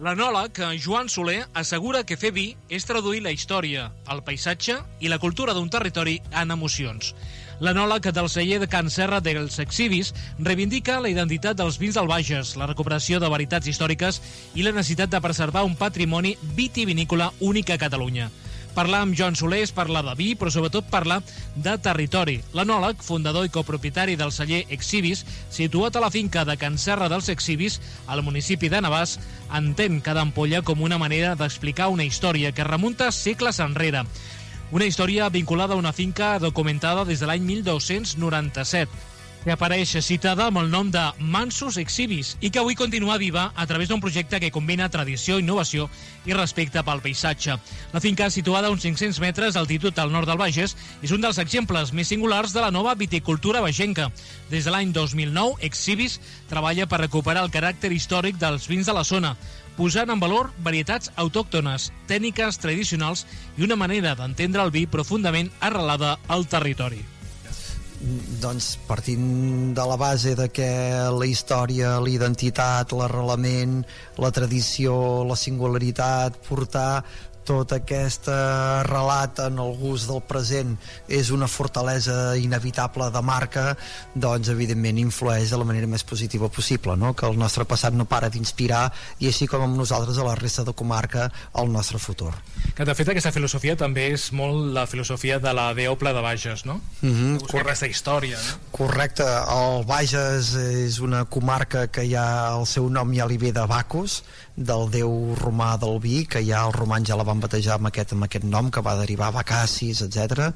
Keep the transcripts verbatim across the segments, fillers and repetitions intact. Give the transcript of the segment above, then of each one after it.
L'enòleg Joan Soler assegura que fer vi és traduir la història, el paisatge i la cultura d'un territori en emocions. L'enòleg del celler de Can Serra dels Exhibis reivindica la identitat dels vins del Bages, la recuperació de veritats històriques i la necessitat de preservar un patrimoni vitivinícola únic a Catalunya. Parlar amb Joan Soler és parlar de vi, però sobretot parlar de territori. L'enòleg, fundador i copropietari del celler Exhibis, situat a la finca de Can Serra dels Exhibis, al municipi de Navàs, entén cada ampolla com una manera d'explicar una història que remunta segles enrere. Una història vinculada a una finca documentada des de l'any mil dos-cents noranta-set, que apareix citada amb el nom de Mansos Exhibis i que avui continua viva a través d'un projecte que combina tradició, innovació i respecte pel paisatge. La finca, situada a uns cinc-cents metres d'altitud al nord del Bages, és un dels exemples més singulars de la nova viticultura bagenca. Des de l'any dos mil nou, Exhibis treballa per recuperar el caràcter històric dels vins de la zona, posant en valor varietats autòctones, tècniques tradicionals i una manera d'entendre el vi profundament arrelada al territori. Doncs partint de la base de que la història, la identitat, l'arrelament, la tradició, la singularitat, portar tot aquest relat en el gust del present és una fortalesa inevitable de marca, doncs evidentment influeix de la manera més positiva possible, no? Que el nostre passat no para d'inspirar i així com amb nosaltres a la resta de comarca el nostre futur. Que de fet aquesta filosofia també és molt la filosofia de la Deopla de Bages, no? Mm-hmm. Buscar aquesta història, no? Correcte, el Bages és una comarca que ja el seu nom ja li ve de Bacus, del déu romà del vi, que ja els romans ja la van batejar amb aquest, amb aquest nom, que va derivar a Bacacis, etcètera.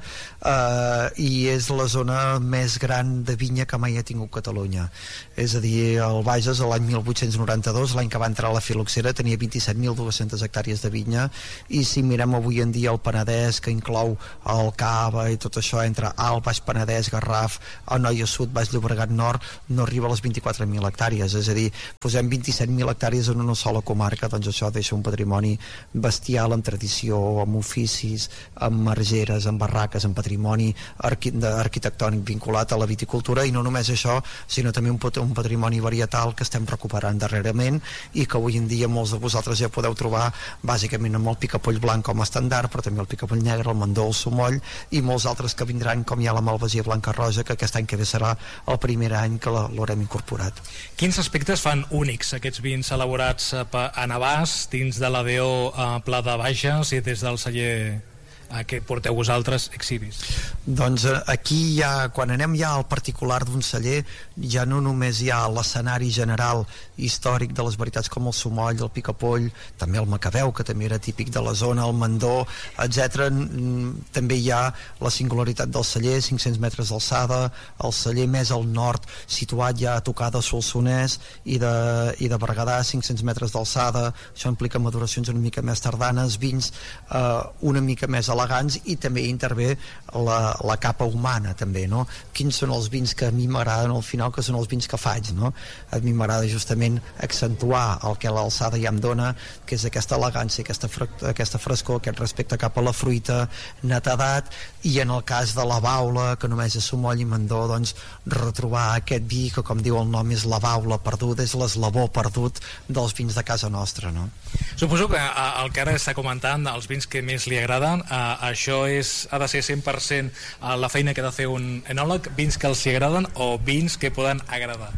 Uh, i és la zona més gran de vinya que mai ha tingut Catalunya. És a dir, el Bages l'any mil vuit-cents noranta-dos, l'any que va entrar a la filoxera, tenia vint-i-set mil dues-centes hectàrees de vinya, i si mirem avui en dia el Penedès, que inclou el Cava i tot això, entre Alt, Baix Penedès, Garraf, Anoia Sud, Baix Llobregat Nord, no arriba a les vint-i-quatre mil hectàrees. És a dir, posem vint-i-set mil hectàrees en una sola comarca, doncs això deixa un patrimoni bestial amb tradició, amb oficis, amb margeres, amb barraques, amb patrimoni arqui arquitectònic vinculat a la viticultura, i no només això, sinó també un, un patrimoni varietal que estem recuperant darrerament i que avui en dia molts de vosaltres ja podeu trobar bàsicament amb el picapoll blanc com a estàndard, però també el picapoll negre, el mandó, el sumoll i molts altres que vindran, com ja la malvasia blanca roja, que aquest any que ve serà el primer any que l'haurem incorporat. Quins aspectes fan únics aquests vins elaborats a Navàs, dins de la D O a Pla de Bages i des del celler que porteu vosaltres, Exhibis? Doncs aquí ja, quan anem ja al particular d'un celler, ja no només hi ha l'escenari general històric de les varietats com el sumoll, el picapoll, també el macabeu, que també era típic de la zona, el mandó, etcètera. També hi ha la singularitat del celler, cinc-cents metres d'alçada, el celler més al nord, situat ja a tocar de Solsonès i de, i de Berguedà, cinc-cents metres d'alçada. Això implica maduracions una mica més tardanes, vins eh, una mica més elegants, i també intervé la, la capa humana també, no? Quins són els vins que a mi m'agraden al final, que són els vins que faig, no? A mi m'agrada justament accentuar el que l'alçada ja em dona, que és aquesta elegància, aquesta, aquesta frescor, aquest respecte cap a la fruita, netedat, i en el cas de la baula, que només és sumoll i mandó, doncs retrobar aquest vi que, com diu el nom, és la baula perduda, és l'eslabó perdut dels vins de casa nostra, no? Suposo que el que ara està comentant, els vins que més li agraden, això és, ha de ser cent per cent la feina que ha de fer un enòleg, vins que els hi agraden o vins que poden agradar?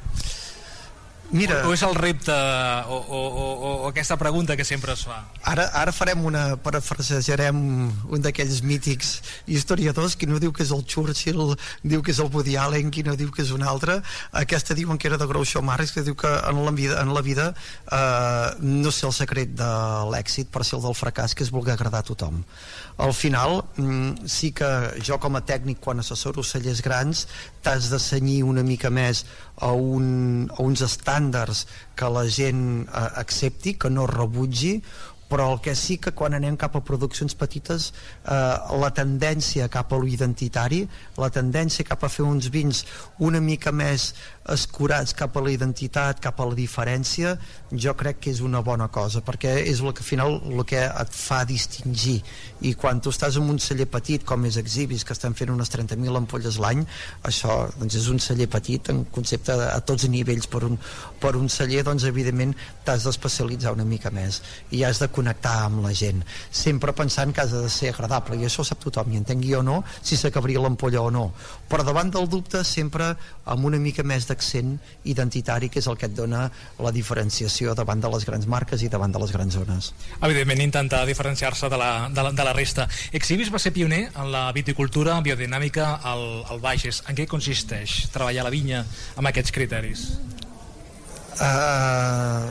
Mira, o, o és el repte o, o, o, o aquesta pregunta que sempre es fa? Ara, ara farem una, parafrasejarem un d'aquells mítics historiadors, qui no diu que és el Churchill, diu que és el Woody Allen, qui no diu que és un altre. Aquesta diuen que era de Groucho Marx, que diu que en la vida, en la vida eh, no sé el secret de l'èxit, per ser el del fracàs, que és voler agradar a tothom. Al final, sí que jo com a tècnic, quan assessoro cellers grans, t'has de cenyir una mica més a, un, a uns estàndards que la gent eh, accepti, que no rebutgi, però el que sí que quan anem cap a produccions petites, eh, la tendència cap a l'identitari, la tendència cap a fer uns vins una mica més escurats cap a la identitat, cap a la diferència, jo crec que és una bona cosa, perquè és el que al final el que et fa distingir. I quan tu estàs en un celler petit com és Exhibis, que estem fent unes trenta mil ampolles l'any, això doncs és un celler petit en concepte de, a tots nivells. Per un, per un celler, doncs evidentment t'has d'especialitzar una mica més i has de connectar amb la gent, sempre pensant que has de ser agradable, i això ho sap tothom, i entengui o no si s'acabaria l'ampolla o no, però davant del dubte sempre amb una mica més d'accent identitari, que és el que et dona la diferenciació davant de les grans marques i davant de les grans zones. Evidentment intentar diferenciar-se de la, de la, de la resta. Exhibis va ser pioner en la viticultura biodinàmica al, al Bages. En què consisteix treballar la vinya amb aquests criteris? Uh,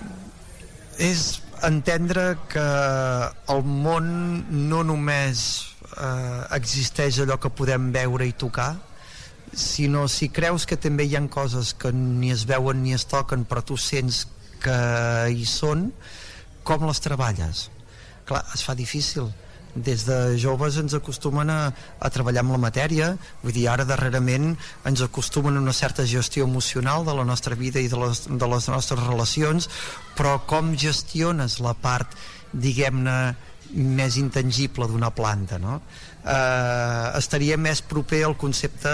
és entendre que el món no només uh, existeix allò que podem veure i tocar, sinó si creus que també hi ha coses que ni es veuen ni es toquen però tu sents que hi són, com les treballes? Clar, es fa difícil. Des de joves ens acostumen a, a treballar amb la matèria, vull dir, ara darrerament ens acostumen a una certa gestió emocional de la nostra vida i de les, de les nostres relacions, però com gestiones la part, diguem-ne, més intangible d'una planta, no? Eh, estaria més proper al concepte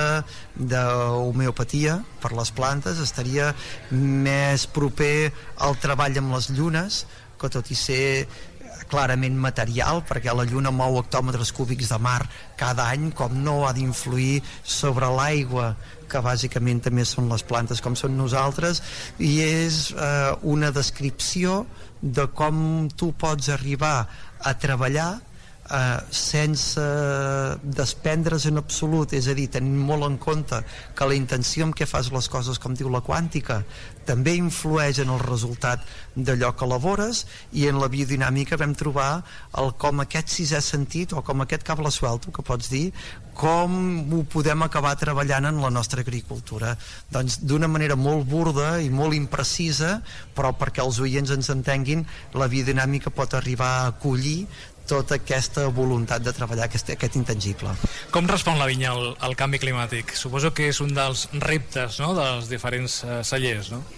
d'homeopatia per les plantes, estaria més proper al treball amb les llunes, que tot i ser clarament material, perquè la lluna mou hectòmetres cúbics de mar cada any, com no ha d'influir sobre l'aigua, que bàsicament també són les plantes com són nosaltres, i és eh, una descripció de com tu pots arribar a treballar eh, sense desprendre's en absolut, és a dir, tenint molt en compte que la intenció amb què fas les coses, com diu la quàntica, també influeix en el resultat d'allò que elabores, i en la biodinàmica vam trobar el com aquest sisè sentit, o com aquest cable suelto que pots dir, com ho podem acabar treballant en la nostra agricultura. Doncs d'una manera molt burda i molt imprecisa, però perquè els oients ens entenguin, la biodinàmica pot arribar a acollir tota aquesta voluntat de treballar aquest, aquest intangible. Com respon la vinya al, al canvi climàtic? Suposo que és un dels reptes, no?, dels diferents uh, cellers, no?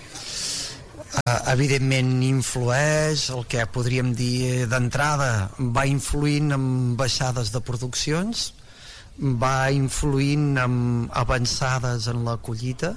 Uh, evidentment influeix, el que podríem dir d'entrada, va influint en baixades de produccions, va influint en avançades en la collita,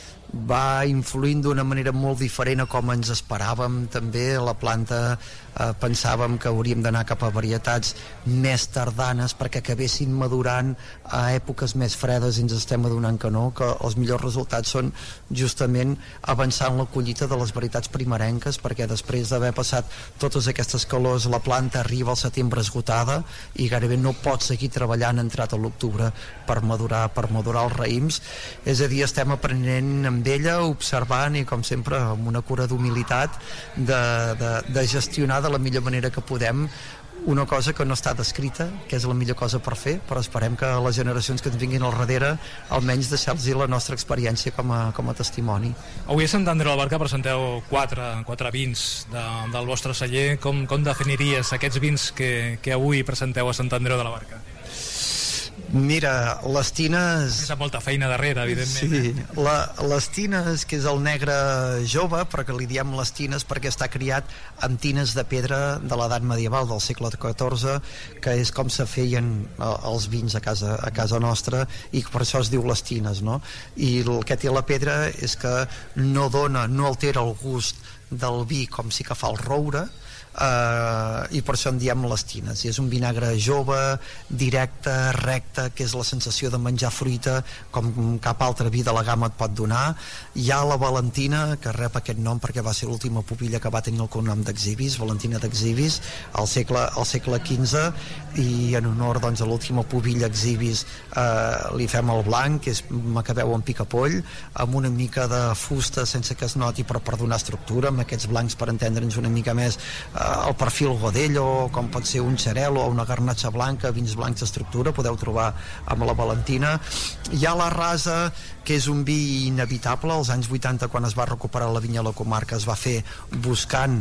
va influint d'una manera molt diferent a com ens esperàvem. També la planta eh, pensàvem que hauríem d'anar cap a varietats més tardanes perquè acabessin madurant a èpoques més fredes, i ens estem adonant que no, que els millors resultats són justament avançant la collita de les varietats primerenques, perquè després d'haver passat totes aquestes calors la planta arriba al setembre esgotada i gairebé no pot seguir treballant entrat a l'octubre per madurar, per madurar els raïms. És a dir, estem aprenent amb ella, observant i com sempre amb una cura d'humilitat de, de, de gestionar de la millor manera que podem una cosa que no està descrita, que és la millor cosa per fer, però esperem que les generacions que ens vinguin al darrere almenys deixar-los la nostra experiència com a, com a testimoni. Avui a Sant Andreu de la Barca presenteu quatre, quatre vins de, del vostre celler. Com, com definiries aquests vins que, que avui presenteu a Sant Andreu de la Barca? Mira, les tines... És molta feina darrere, evidentment. Sí, la, les tines, que és el negre jove, però que li diem les tines perquè està criat amb tines de pedra de l'edat medieval, del segle catorze, que és com se feien els vins a casa, a casa nostra, i per això es diu les tines, no? I el que té la pedra és que no dona, no altera el gust del vi com sí que fa el roure, Uh, i per això en diem les tines. I és un vinagre jove, directe, recte, que és la sensació de menjar fruita com cap altre vi de la gamma et pot donar. Hi ha la Valentina, que rep aquest nom perquè va ser l'última pupilla que va tenir el cognom d'Exhibis, Valentina d'Exhibis, al segle, al segle quinze, i en honor, doncs, a l'última pupilla Exhibis uh, li fem el blanc, que és macabeu amb picapoll, amb una mica de fusta sense que es noti, però per donar estructura, amb aquests blancs per entendre'ns una mica més uh, el perfil Godello, com pot ser un xarel·lo o una garnatxa blanca, vins blancs d'estructura, podeu trobar amb la Valentina. Hi ha la Rasa, que és un vi inevitable. Als anys vuitanta, quan es va recuperar la vinya a la comarca, es va fer buscant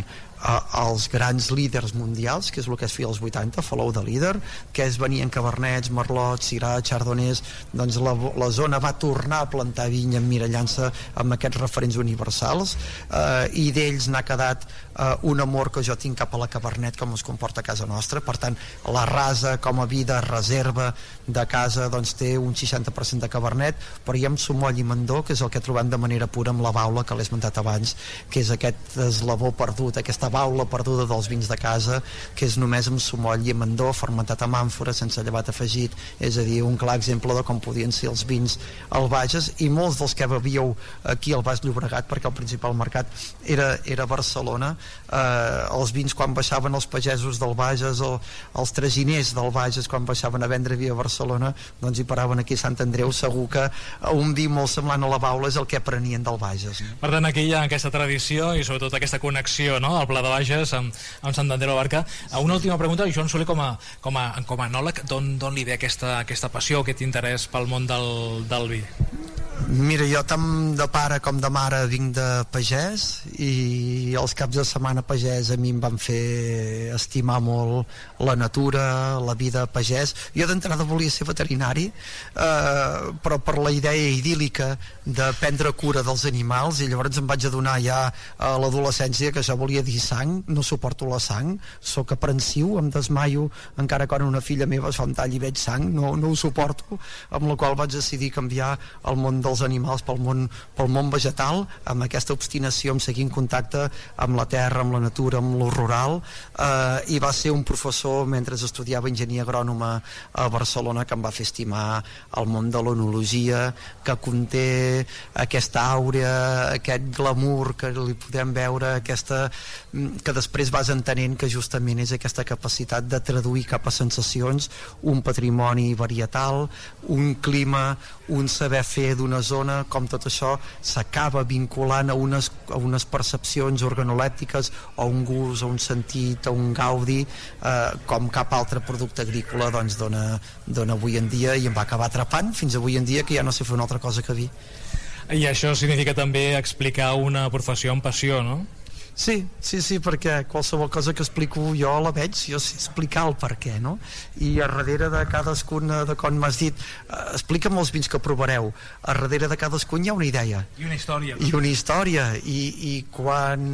els grans líders mundials, que és el que es feia als vuitanta, follow the leader, que es venien cabernets, merlots, syrah, chardonnays. Doncs la, la zona va tornar a plantar vinya emmirallant-se amb aquests referents universals, eh, i d'ells n'ha quedat eh, un amor que jo tinc cap a la cabernet, com es comporta a casa nostra. Per tant, la rasa com a vi de reserva de casa doncs té un seixanta per cent de cabernet, però hi ha Somoll i Mandó, que és el que trobem de manera pura amb la baula, que l'he esmentat abans, que és aquest eslabó perdut, aquesta baula perduda dels vins de casa, que és només amb Somoll i Mandó, fermentat amb àmfora, sense llevat afegit. És a dir, un clar exemple de com podien ser els vins al Bages, i molts dels que bevíeu aquí al Baix Llobregat, perquè el principal mercat era, era Barcelona, eh, els vins quan baixaven els pagesos del Bages, o els traginers del Bages quan baixaven a vendre vi a Barcelona, doncs hi paraven aquí a Sant Andreu. Segur que un vi molt semblant a la baula és el que aprenien del Bages. Per tant, aquí hi ha aquesta tradició i sobretot aquesta connexió, no?, del Pla de Bages amb, amb Sant Andreu de Barca. Una última pregunta, Joan Soler, com a, com a, com a enòleg, d'on li ve aquesta, aquesta passió, aquest interès pel món del, del vi? Mira, jo tant de pare com de mare vinc de pagès, i els caps de setmana pagès a mi em van fer estimar molt la natura, la vida pagès. Jo d'entrada volia ser veterinari, eh, però per la idea idíl·lica de prendre cura dels animals, i llavors em vaig adonar ja a l'adolescència que jo volia dir sang. No suporto la sang, sóc aprensiu, em desmaio encara quan una filla meva es fa un tall i veig sang, no, no ho suporto, amb la qual vaig decidir canviar el món dels animals pel món, pel món vegetal, amb aquesta obstinació, amb seguir en contacte amb la terra, amb la natura, amb lo rural, eh, i va ser un professor mentre estudiava enginyeria agrònoma a Barcelona que em va fer estimar el món de l'onologia, que conté aquesta àurea, aquest glamour que li podem veure, aquesta, que després vas entenent que justament és aquesta capacitat de traduir cap a sensacions un patrimoni varietal, un clima, un saber fer d'una zona, com tot això s'acaba vinculant a unes, a unes percepcions organolèptiques, o un gust, o un sentit, o un gaudi, eh, com cap altre producte agrícola doncs dona, dona avui en dia, i em va acabar atrapant fins avui en dia, que ja no sé fer una altra cosa que vi. I això significa també explicar una professió amb passió, no? Sí, sí, sí, perquè qualsevol cosa que explico jo la veig, jo sé explicar el per què, no? I a darrere de cadascuna, de com m'has dit, eh, explica'm els vins que provareu, a darrere de cadascun hi ha una idea. I una història. I una història, i, i quan